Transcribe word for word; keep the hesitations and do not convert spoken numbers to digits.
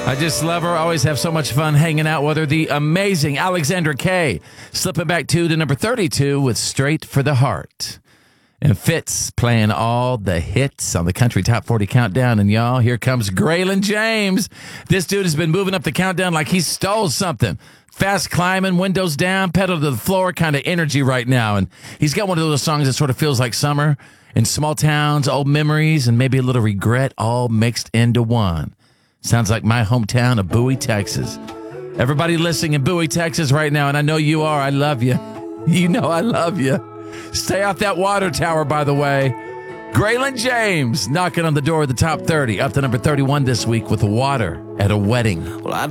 I just love her. Always have so much fun hanging out with her. The amazing Alexandra Kay. Slipping back two to number thirty-two with Straight for the Heart. And Fitz playing all the hits on the Country Top forty Countdown. And y'all, here comes Graylin James. This dude has been moving up the countdown like he stole something. Fast climbing, windows down, pedal to the floor kind of energy right now. And he's got one of those songs that sort of feels like summer in small towns, old memories, and maybe a little regret all mixed into one. Sounds like my hometown of Bowie, Texas. Everybody listening in Bowie, Texas right now, and I know you are. I love you. You know I love you. Stay off that water tower, by the way. Graylin James knocking on the door of the top thirty, up to number thirty-one this week with Water at a Wedding. Well, I